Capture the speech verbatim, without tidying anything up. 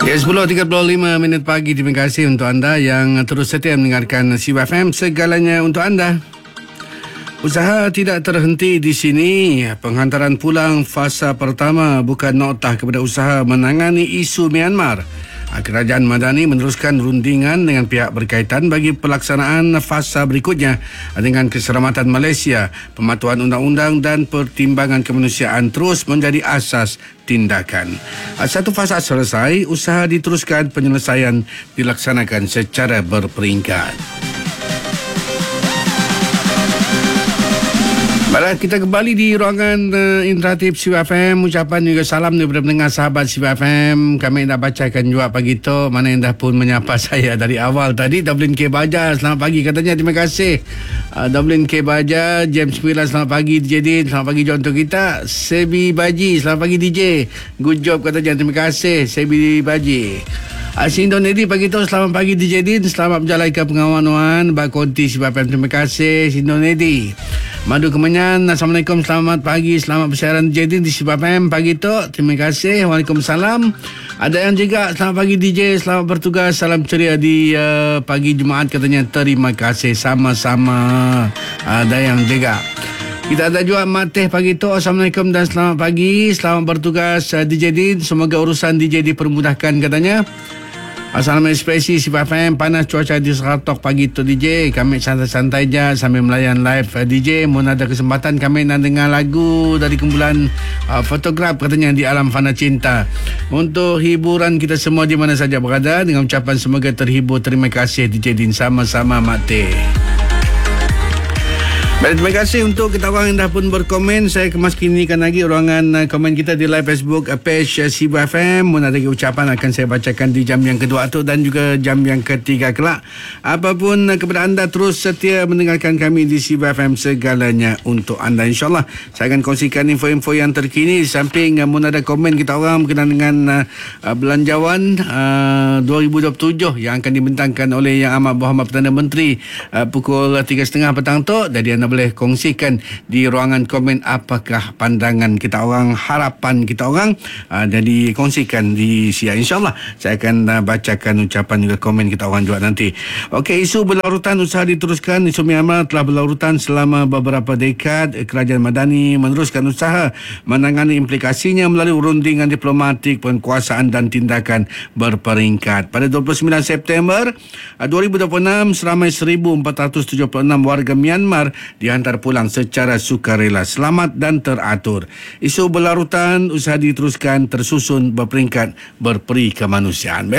Ya, sepuluh tiga puluh lima minit pagi. Terima kasih untuk anda yang terus setia mendengarkan Sibu F M, segalanya untuk anda. Usaha tidak terhenti di sini. Penghantaran pulang fasa pertama bukan notah kepada usaha menangani isu Myanmar. Kerajaan Madani meneruskan rundingan dengan pihak berkaitan bagi pelaksanaan fasa berikutnya dengan keselamatan Malaysia. Pematuhan undang-undang dan pertimbangan kemanusiaan terus menjadi asas tindakan. Satu fasa selesai, usaha diteruskan, penyelesaian dilaksanakan secara berperingkat. Baiklah, kita kembali di ruangan uh, interaktif Sibu F M. Ucapan juga salam daripada pendengar sahabat Sibu F M. Kami dah bacakan juga pagi tu. Mana yang dah pun menyapa saya dari awal tadi. Dublin K. Baja, selamat pagi katanya. Terima kasih. Uh, Dublin K. Baja, James Mila, selamat pagi D J Din. Selamat pagi juga untuk kita. Sebi Baji, selamat pagi D J. Good job katanya. Terima kasih Sebi Baji. Sindo Nedi pagi tu, selamat pagi D J Din. Selamat menjalankan pengawanan Bak Konti Sibu F M. Terima kasih Sindo Nedi. Madu Kemenyan, Assalamualaikum, selamat pagi, selamat bersiaran D J Din di Sibu F M pagi tu. Terima kasih. Waalaikumsalam. Ada yang juga selamat pagi D J, selamat bertugas, salam ceria di uh, pagi Jumaat katanya. Terima kasih, sama-sama. Ada yang juga. Kita ada juga Mateh pagi tu. Assalamualaikum dan selamat pagi, selamat bertugas uh, D J Din. Semoga urusan D J dipermudahkan katanya. Assalamualaikum Spesi Sibu F M. Panas cuaca di Seratok pagi tu D J. Kami santai-santai je sambil melayan live uh, D J. Mohon ada kesempatan kami nak dengar lagu dari kumpulan uh, Fotograf katanya di Alam Fana Cinta. Untuk hiburan kita semua di mana saja berada, dengan ucapan semoga terhibur. Terima kasih D J Din, sama-sama Mate. Baik, terima kasih untuk kita orang yang dah pun berkomen. Saya kemas kinikan lagi ruangan uh, komen kita di live Facebook uh, page uh, Sibu F M. Mohon ada ucapan akan saya bacakan di jam yang kedua tu dan juga jam yang ketiga kelak. Apapun uh, kepada anda, terus setia mendengarkan kami di Sibu F M, segalanya untuk anda. InsyaAllah saya akan kongsikan info-info yang terkini. Di samping uh, mohon ada komen kita orang berkenaan dengan uh, uh, belanjawan uh, dua ribu dua puluh tujuh yang akan dibentangkan oleh Yang Amat Berhormat Perdana Menteri uh, pukul tiga tiga puluh petang tu. Jadi anda boleh kongsikan di ruangan komen apakah pandangan kita orang, harapan kita orang. Uh, jadi kongsikan di siang. InsyaAllah saya akan uh, bacakan ucapan juga komen kita orang juga nanti. Okey, isu berlarutan usaha diteruskan. Isu Myanmar telah berlarutan selama beberapa dekad. Kerajaan Madani meneruskan usaha menangani implikasinya melalui rundingan diplomatik, penguasaan dan tindakan berperingkat. Pada dua puluh sembilan September dua ribu dua puluh enam, seramai seribu empat ratus tujuh puluh enam warga Myanmar dihantar pulang secara sukarela, selamat dan teratur. Isu berlarutan usaha diteruskan, tersusun berperingkat, berperi kemanusiaan.